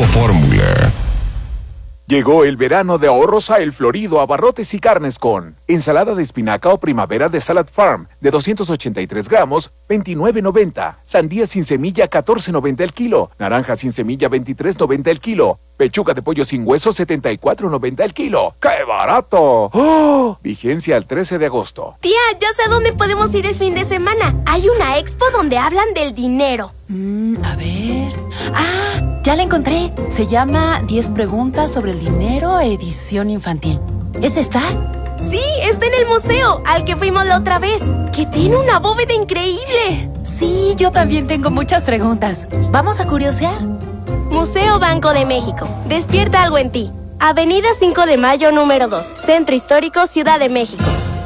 Fórmula. Llegó el verano de ahorros a El Florido, abarrotes y carnes con ensalada de espinaca o primavera de Salad Farm de 283 gramos, $29.90. Sandía sin semilla, $14.90 el kilo. Naranja sin semilla, $23.90 el kilo. Pechuga de pollo sin hueso, $74.90 el kilo. ¡Qué barato! ¡Oh! Vigencia al 13 de agosto. Tía, ya sé a dónde podemos ir el fin de semana. Hay una expo donde hablan del dinero. A ver... ¡Ah! Ya la encontré. Se llama 10 preguntas sobre el dinero, edición infantil. ¿Es esta? Sí, está en el museo, al que fuimos la otra vez, que tiene una bóveda increíble. Sí, yo también tengo muchas preguntas. ¿Vamos a curiosear? Museo Banco de México. Despierta algo en ti. Avenida 5 de Mayo, número 2. Centro Histórico, Ciudad de México.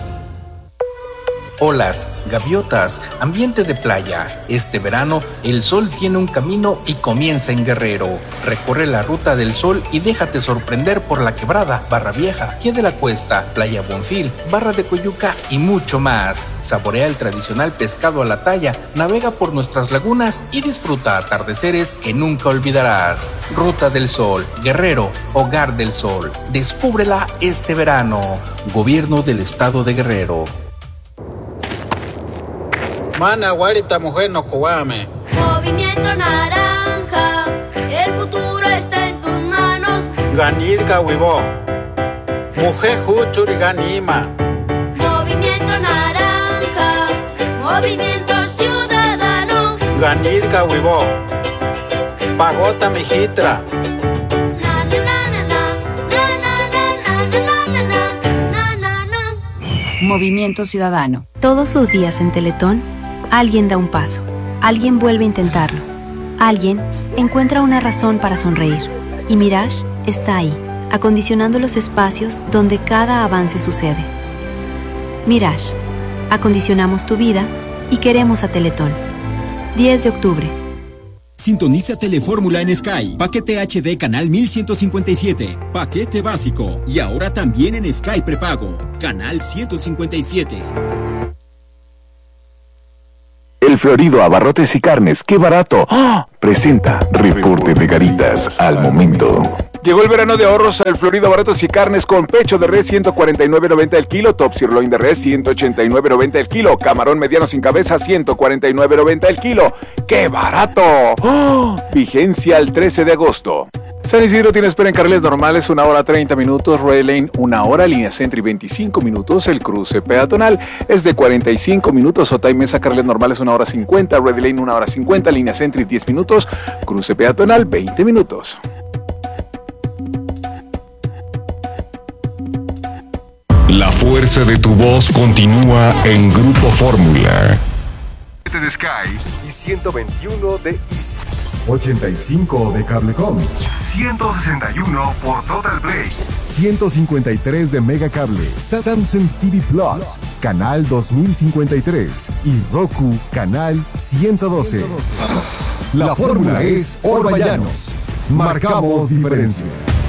Olas, gaviotas, ambiente de playa. Este verano, el sol tiene un camino y comienza en Guerrero. Recorre la ruta del sol y déjate sorprender por La Quebrada, Barra Vieja, Pie de la Cuesta, Playa Bonfil, Barra de Coyuca y mucho más. Saborea el tradicional pescado a la talla, navega por nuestras lagunas y disfruta atardeceres que nunca olvidarás. Ruta del Sol, Guerrero, Hogar del Sol. Descúbrela este verano. Gobierno del Estado de Guerrero. Mana, guarita, mujer, no cobame. Movimiento Naranja, el futuro está en tus manos. Ganirka, huivo. Mujer, juchuri, ganima. Movimiento Naranja, movimiento ciudadano. Ganirka, huivo. Pagota, mijitra. Movimiento Ciudadano. Todos los días en Teletón, alguien da un paso, alguien vuelve a intentarlo, alguien encuentra una razón para sonreír. Y Mirage está ahí, acondicionando los espacios donde cada avance sucede. Mirage, acondicionamos tu vida y queremos a Teletón. 10 de octubre. Sintoniza Telefórmula en Sky. Paquete HD Canal 1157. Paquete básico. Y ahora también en Sky Prepago. Canal 157. El Florido, abarrotes y carnes, ¡qué barato! ¡Oh! Presenta Reporte de Garitas al momento. Llegó el verano de ahorros al Florido, abarrotes y carnes con pecho de res, $149.90 el kilo, top sirloin de res, $189.90 el kilo, camarón mediano sin cabeza, $149.90 el kilo. ¡Qué barato! ¡Oh! Vigencia al 13 de agosto. San Isidro tiene espera en carriles normales 1 hora 30 minutos, Red Lane 1 hora, línea Sentry 25 minutos, el cruce peatonal es de 45 minutos, Otay Mesa carriles normales 1 hora 50, Red Lane 1 hora 50, línea Sentry 10 minutos, cruce peatonal 20 minutos. La fuerza de tu voz continúa en Grupo Fórmula. De Sky y 121 de Easy, 85 de Cablecom, 161 por Total Play, 153 de Megacable, Samsung TV Plus, canal 2053 y Roku, canal 112. La fórmula es Orballanos. Marcamos diferencia.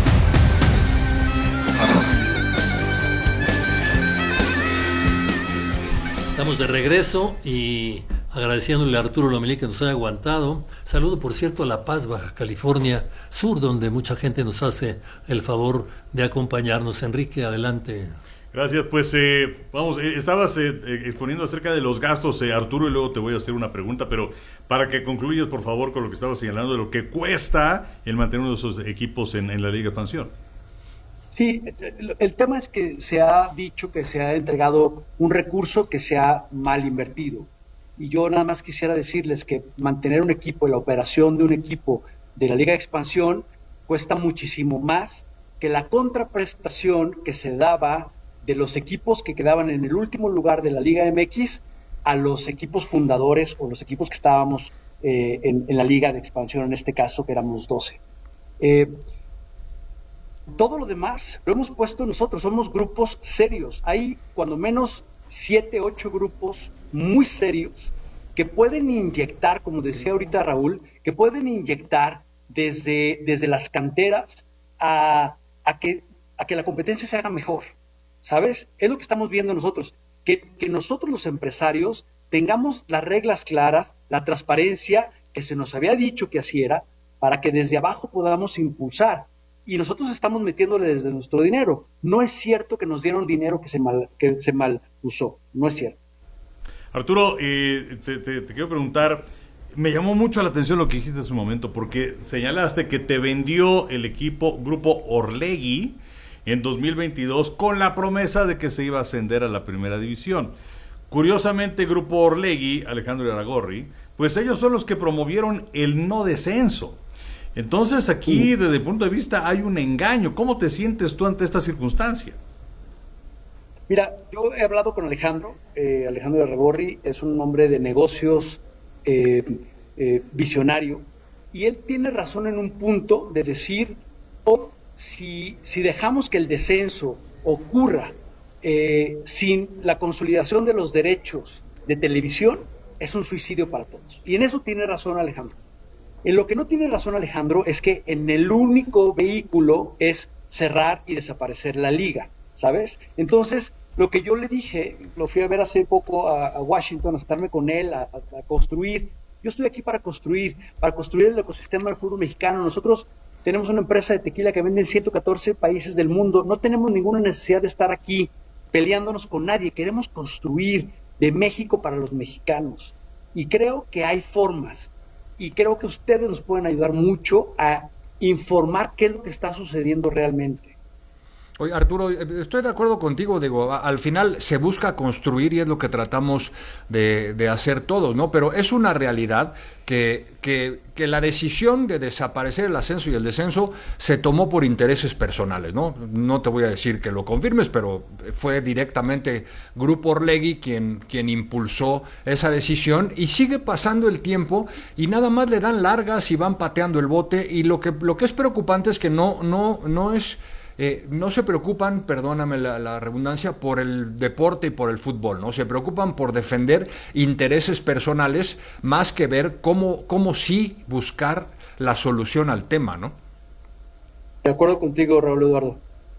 Estamos de regreso y agradeciéndole a Arturo Lomelí que nos haya aguantado. Saludo, por cierto, a La Paz, Baja California Sur, donde mucha gente nos hace el favor de acompañarnos. Enrique, adelante. Gracias, pues estabas exponiendo acerca de los gastos, Arturo, y luego te voy a hacer una pregunta, pero para que concluyas, por favor, con lo que estabas señalando de lo que cuesta el mantener uno de esos equipos en la Liga de Expansión. Sí, el tema es que se ha dicho que se ha entregado un recurso que se ha mal invertido. Y yo nada más quisiera decirles que mantener un equipo, la operación de un equipo de la Liga de Expansión cuesta muchísimo más que la contraprestación que se daba de los equipos que quedaban en el último lugar de la Liga MX a los equipos fundadores o los equipos que estábamos en la Liga de Expansión, en este caso que éramos 12. Todo lo demás lo hemos puesto nosotros, somos grupos serios. Hay cuando menos 7, 8 grupos muy serios que pueden inyectar, como decía ahorita Raúl, que pueden inyectar desde las canteras a que la competencia se haga mejor, ¿sabes? Es lo que estamos viendo nosotros, que nosotros los empresarios tengamos las reglas claras, la transparencia que se nos había dicho que así era, para que desde abajo podamos impulsar. Y nosotros estamos metiéndole desde nuestro dinero. No es cierto que nos dieron dinero que se mal usó. No es cierto. Arturo, te quiero preguntar, me llamó mucho la atención lo que dijiste hace un momento, porque señalaste que te vendió el Grupo Orlegui en 2022 con la promesa de que se iba a ascender a la primera división. Curiosamente, Grupo Orlegui, Alejandro Irarrágorri, pues ellos son los que promovieron el no descenso. Entonces aquí, desde el punto de vista, hay un engaño. ¿Cómo te sientes tú ante esta circunstancia? Mira, yo he hablado con Alejandro Irarrágorri, es un hombre de negocios visionario, y él tiene razón en un punto de decir, si dejamos que el descenso ocurra sin la consolidación de los derechos de televisión, es un suicidio para todos. Y en eso tiene razón Alejandro. En lo que no tiene razón Alejandro es que en el único vehículo es cerrar y desaparecer la liga, ¿sabes? Entonces, lo que yo le dije, lo fui a ver hace poco a Washington, a estarme con él, a construir. Yo estoy aquí para construir el ecosistema del fútbol mexicano. Nosotros tenemos una empresa de tequila que vende en 114 países del mundo. No tenemos ninguna necesidad de estar aquí peleándonos con nadie. Queremos construir de México para los mexicanos. Y creo que hay formas. Y creo que ustedes nos pueden ayudar mucho a informar qué es lo que está sucediendo realmente. Oye, Arturo, estoy de acuerdo contigo, digo, al final se busca construir y es lo que tratamos de hacer todos, ¿no? Pero es una realidad que la decisión de desaparecer el ascenso y el descenso se tomó por intereses personales, ¿no? No te voy a decir que lo confirmes, pero fue directamente Grupo Orlegui quien impulsó esa decisión, y sigue pasando el tiempo y nada más le dan largas y van pateando el bote, y lo que es preocupante es que no se preocupan, perdóname la redundancia, por el deporte y por el fútbol, ¿no? Se preocupan por defender intereses personales más que ver cómo sí buscar la solución al tema, ¿no? De acuerdo contigo, Raúl Eduardo.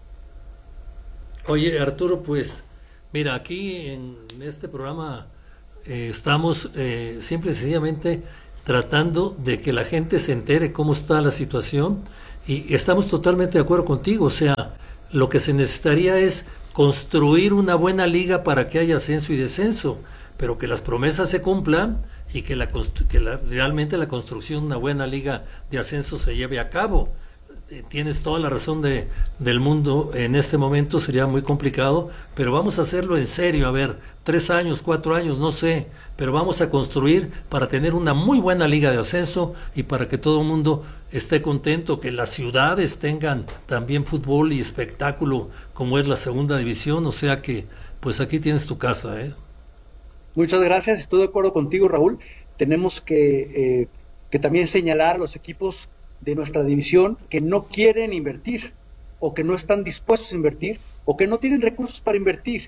Oye, Arturo, pues, mira, aquí en este programa estamos simple y sencillamente tratando de que la gente se entere cómo está la situación. Y estamos totalmente de acuerdo contigo, o sea, lo que se necesitaría es construir una buena liga para que haya ascenso y descenso, pero que las promesas se cumplan y que realmente la construcción de una buena liga de ascenso se lleve a cabo. Tienes toda la razón del mundo, en este momento sería muy complicado, pero vamos a hacerlo en serio, a ver, 3 años, 4 años, no sé, pero vamos a construir para tener una muy buena liga de ascenso y para que todo el mundo esté contento, que las ciudades tengan también fútbol y espectáculo como es la segunda división, o sea que, pues aquí tienes tu casa, ¿eh? Muchas gracias, estoy de acuerdo contigo, Raúl. Tenemos que también señalar a los equipos de nuestra división que no quieren invertir, o que no están dispuestos a invertir, o que no tienen recursos para invertir.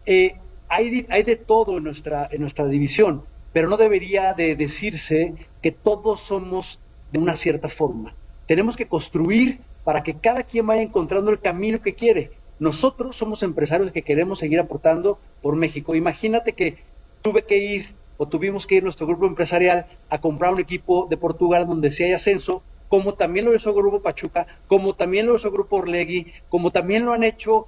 Hay de todo en nuestra división, pero no debería de decirse que todos somos de una cierta forma. Tenemos que construir para que cada quien vaya encontrando el camino que quiere. Nosotros somos empresarios que queremos seguir aportando por México. Imagínate que tuvimos que ir nuestro grupo empresarial a comprar un equipo de Portugal donde sí hay ascenso, como también lo hizo Grupo Pachuca, como también lo hizo Grupo Orlegui, como también lo han hecho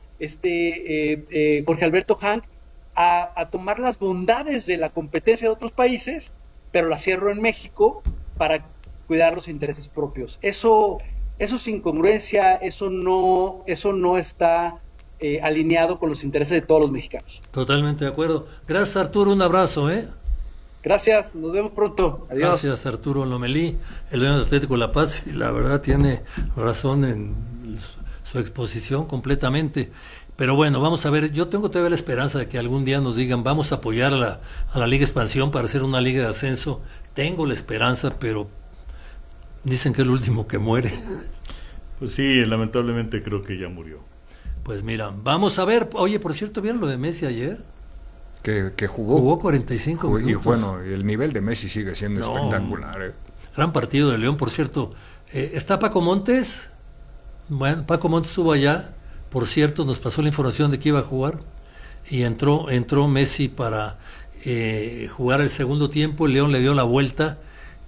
Jorge Alberto Hank, a tomar las bondades de la competencia de otros países, pero la cierro en México para cuidar los intereses propios. Eso es incongruencia, eso no está alineado con los intereses de todos los mexicanos. Totalmente de acuerdo. Gracias, Arturo, un abrazo, ¿eh? Gracias, nos vemos pronto. Adiós. Gracias, Arturo Lomelí, el dueño del Atlético La Paz, y la verdad tiene razón en su exposición completamente. Pero bueno, vamos a ver, yo tengo todavía la esperanza de que algún día nos digan, vamos a apoyar a la Liga Expansión para hacer una liga de ascenso. Tengo la esperanza, pero dicen que es el último que muere. Pues sí, lamentablemente creo que ya murió. Pues mira, vamos a ver. Oye, por cierto, ¿vieron lo de Messi ayer? Que jugó 45 minutos. Y bueno, el nivel de Messi sigue siendo espectacular. Gran partido de León, por cierto. ¿Está Paco Montes? Bueno, Paco Montes estuvo allá. Por cierto, nos pasó la información de que iba a jugar. Y entró Messi para jugar el segundo tiempo. El León le dio la vuelta.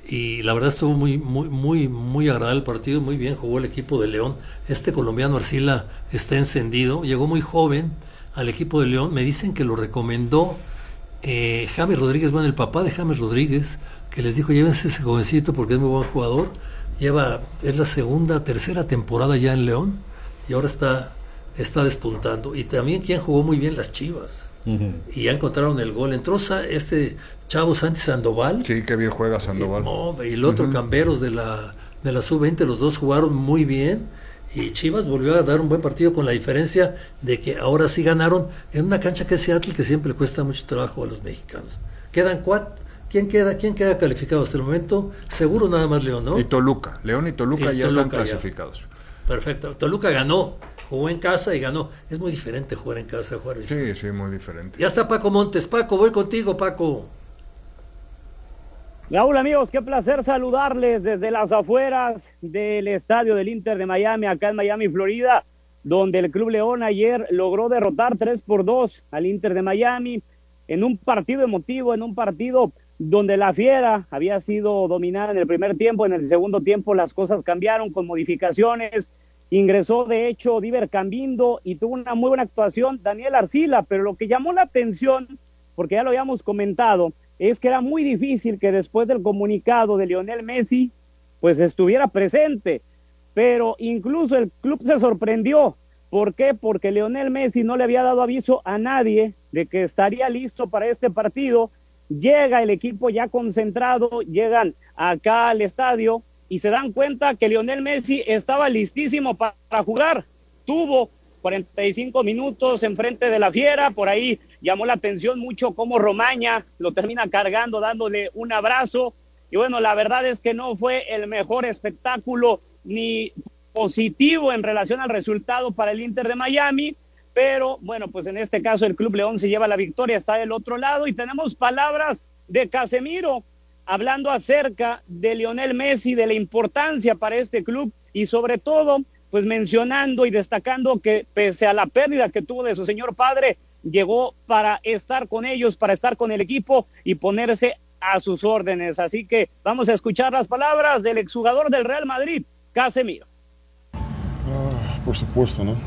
y la verdad estuvo muy agradable el partido, muy bien jugó el equipo de León. Este colombiano Arcila está encendido, llegó muy joven al equipo de León, me dicen que lo recomendó James Rodríguez, bueno, el papá de James Rodríguez, que les dijo, llévense ese jovencito porque es muy buen jugador. Es la tercera temporada ya en León y ahora está despuntando. Y también quien jugó muy bien, las Chivas. Y ya encontraron el gol. Entró este chavo Santi Sandoval. Sí, qué bien juega Sandoval. Y el otro Camberos de la sub-20, los dos jugaron muy bien. Y Chivas volvió a dar un buen partido, con la diferencia de que ahora sí ganaron en una cancha que es Seattle, que siempre le cuesta mucho trabajo a los mexicanos. Quedan 4. ¿Quién queda calificado hasta el momento? Seguro nada más León, ¿no? Y Toluca. León y Toluca ya están clasificados. Perfecto. Toluca ganó, jugó en casa y ganó. Es muy diferente jugar en casa, jugar Sí, muy diferente. Ya está Paco Montes. Paco, voy contigo, Paco. Raúl, amigos, qué placer saludarles desde las afueras del estadio del Inter de Miami, acá en Miami, Florida, donde el Club León ayer logró derrotar 3-2 al Inter de Miami en un partido emotivo, en un partido donde la Fiera había sido dominada en el primer tiempo. En el segundo tiempo las cosas cambiaron con modificaciones. Ingresó de hecho Diver Cambindo y tuvo una muy buena actuación Daniel Arcila, pero lo que llamó la atención, porque ya lo habíamos comentado, es que era muy difícil que después del comunicado de Lionel Messi pues estuviera presente, pero incluso el club se sorprendió. ¿Por qué? Porque Lionel Messi no le había dado aviso a nadie de que estaría listo para este partido. Llega el equipo ya concentrado, llegan acá al estadio y se dan cuenta que Lionel Messi estaba listísimo para jugar. Tuvo 45 minutos enfrente de la Fiera, por ahí llamó la atención mucho cómo Romaña lo termina cargando, dándole un abrazo. Y bueno, la verdad es que no fue el mejor espectáculo ni positivo en relación al resultado para el Inter de Miami, pero bueno, pues en este caso el Club León se lleva la victoria, está del otro lado, y tenemos palabras de Casemiro hablando acerca de Lionel Messi, de la importancia para este club y sobre todo pues mencionando y destacando que pese a la pérdida que tuvo de su señor padre, llegó para estar con ellos, para estar con el equipo y ponerse a sus órdenes. Así que vamos a escuchar las palabras del exjugador del Real Madrid, Casemiro. Por supuesto, ¿no?